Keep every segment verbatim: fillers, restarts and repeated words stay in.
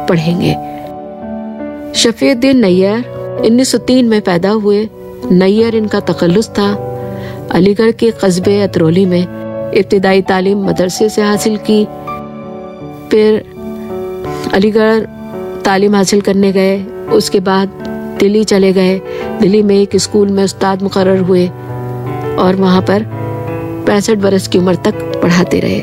पढ़ेंगे। शफीउद्दीन नैयर उन्नीस सौ तीन में पैदा हुए। नैयर इनका तखल्लुस था। अलीगढ़ के कस्बे अतरौली में इब्तिदाई तालीम मदरसे से हासिल की। फिर अलीगढ़ तालीम हासिल करने गए। उसके बाद दिल्ली चले गए। दिल्ली में एक स्कूल में उस्ताद मुकर्रर हुए और वहाँ पर पैंसठ बरस की उम्र तक पढ़ाते रहे।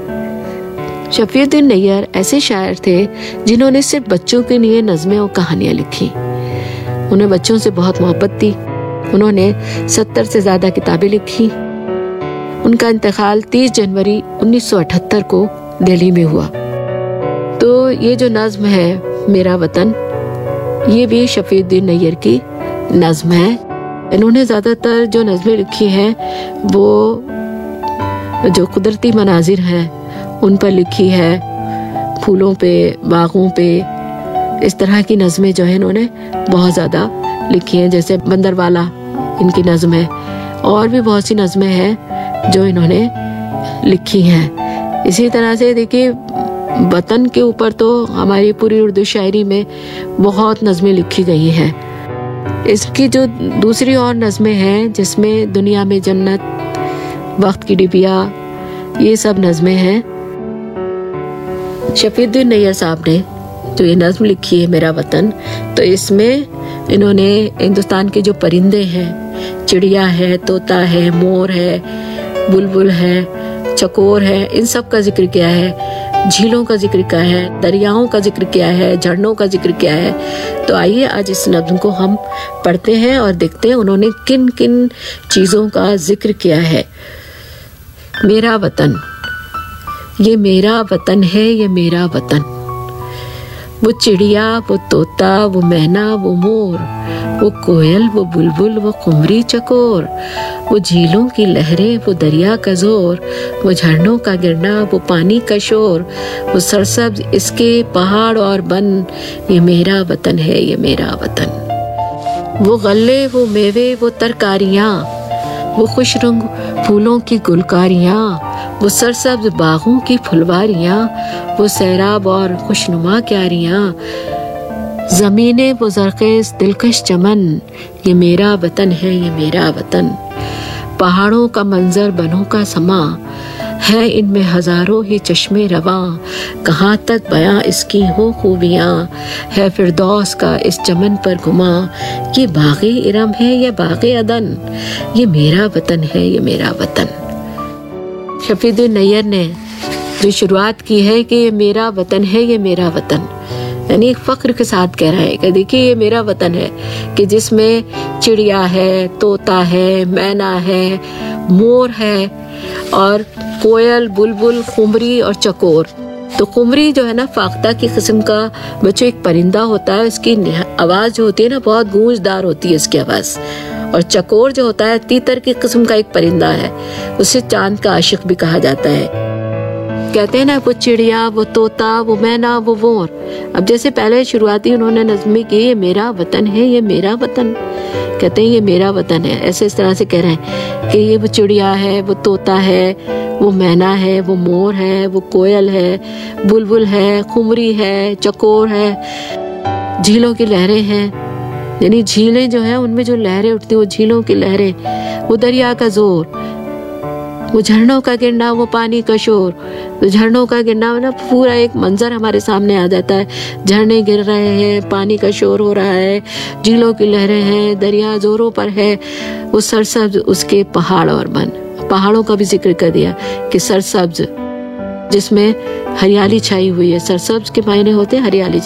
शफीउद्दीन नैयर ऐसे शायर थे जिन्होंने सिर्फ बच्चों के लिए नज़में और कहानियाँ लिखी। उन्हें बच्चों से बहुत मोहब्बत थी। उन्होंने सत्तर से ज़्यादा किताबें लिखी। उनका इंतकाल तीस जनवरी उन्नीस सौ अठहत्तर को दिल्ली में हुआ। तो ये जो नज़्म है मेरा वतन, ये भी शफीउद्दीन नैयर की नज़्म है। इन्होंने ज़्यादातर जो नज़में लिखी हैं वो जो कुदरती मनाजिर हैं उन पर लिखी है, फूलों पे, बागों पे, इस तरह की नज़में जो है इन्होंने बहुत ज़्यादा लिखी हैं। जैसे बंदरवाला इनकी नज़म है, और भी बहुत सी नज़में हैं जो इन्होंने लिखी हैं। इसी तरह से देखिए वतन के ऊपर तो हमारी पूरी उर्दू शायरी में बहुत नज़में लिखी गई हैं। इसकी जो दूसरी और नज़में हैं जिसमें दुनिया में जन्नत, वक्त की डिबिया, ये सब नज़में हैं। शफीउद्दीन नैयर साहब ने जो ये नज़्म लिखी है मेरा वतन, तो इसमें इन्होंने हिंदुस्तान के जो परिंदे हैं, चिड़िया है, तोता है, मोर है, बुलबुल है, चकोर है, इन सब का जिक्र किया है। झीलों का जिक्र किया है, दरियाओं का जिक्र किया है, झरनों का जिक्र किया है। तो आइए आज इस नज़्म को हम पढ़ते हैं और देखते हैं उन्होंने किन किन चीज़ों का जिक्र किया है। मेरा वतन, ये मेरा वतन है, ये मेरा वतन। वो चिड़िया, वो तोता, वो मैना, वो मोर, वो कोयल, वो बुलबुल, वो कुमरी चकोर, वो झीलों की लहरें, वो दरिया का जोर, वो झरनों का गिरना, वो पानी का शोर, वो सरसब्ज इसके पहाड़ और बन, ये मेरा वतन है, ये मेरा वतन। वो गल्ले, वो मेवे, वो तरकारियाँ, वो खुश रंग फूलों की गुलकारियाँ, वो सरसब्ज बागों की फुलवारियाँ, वो सैराब और खुशनुमा क्यारियाँ, ज़मीने वो ज़रख़ेज़ दिलकश चमन, ये मेरा वतन है, ये मेरा वतन। पहाड़ों का मंजर, बनों का समा है, इनमें हजारों ही चश्मे रवां, कहाँ तक बयां इसकी हो खूबियाँ, है फिरदौस का इस चमन पर घुमा। ये बाग़े इरम है, ये बाग़े अदन, ये मेरा वतन है, ये मेरा वतन। शफीउद्दीन नैयर ने जो शुरुआत की है कि ये मेरा वतन है, ये मेरा वतन, यानी एक फख्र के साथ कह रहा है कि देखिए ये मेरा वतन है, कि जिसमें चिड़िया है, तोता है, मैना है, मोर है, और कोयल, बुलबुल, खुमरी और चकोर। तो खुमरी जो है ना फाख्ता की किस्म का बच्चों एक परिंदा होता है। इसकी आवाज़ जो होती है ना बहुत गूंजदार होती है इसकी आवाज़। और चकोर जो होता है तीतर की किस्म का एक परिंदा है, उसे चांद का आशिक भी कहा जाता है। कहते हैं ना वो चिड़िया, वो तोता, वो मैना, वो मोर। अब जैसे पहले शुरुआती उन्होंने नज़्में की, ये मेरा वतन है, ये मेरा वतन, कहते हैं ये मेरा वतन है, ऐसे इस तरह से कह रहे हैं कि ये वो चिड़िया है, वो तोता है, वो मैना है, वो मोर है, वो कोयल है, बुलबुल है, खुमरी है, चकोर है, झीलों की लहरें हैं, यानी झीलें जो हैं उनमें जो लहरें उठती वो झीलों की लहरें, वो दरिया का जोर, वो झरनों का गिरना, वो पानी का शोर। तो झरनों का गिरना ना पूरा एक मंजर हमारे सामने आ जाता है, झरने गिर रहे हैं, पानी का शोर हो रहा है, झीलों की लहरें हैं, दरिया जोरों पर है, वो सरसब्ज उसके पहाड़ और बन। पहाड़ों का भी जिक्र कर दिया कि सरसब्ज जिसमें हरियाली छाई हुई है। सरसब्ज के मायने होते हैं हरियाली,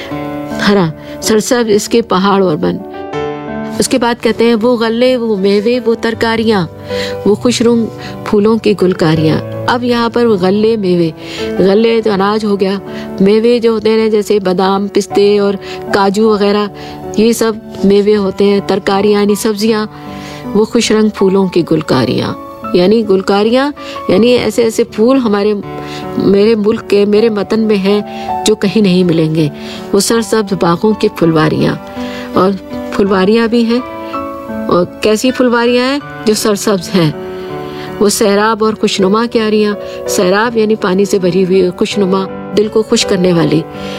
हरा, सरसब्ज इसके पहाड़ और बन। उसके बाद कहते हैं वो गल्ले, वो मेवे, वो तरकारियाँ, वो खुशरुंग फूलों की गुलकारियाँ। अब यहाँ पर वो गल्ले, मेवे, गल्ले तो अनाज हो गया, मेवे जो होते हैं जैसे बादाम, पिस्ते और काजू वगैरह, ये सब मेवे होते हैं। तरकारियाँ यानी सब्जियाँ, वो खुश रंग फूलों की गुलकारियाँ, यानी गुलकारियाँ यानी ऐसे ऐसे फूल हमारे मेरे मुल्क के, मेरे वतन में हैं जो कहीं नहीं मिलेंगे। वो सरसब्ज बागों की फुलवारियाँ, और फुलवारियाँ भी हैं, और कैसी फुलवारियाँ हैं जो सरसब्ज हैं। वो सैराब और खुशनुमा क्यारियाँ, सैराब यानी पानी से भरी हुई, खुशनुमा दिल को खुश करने वाली।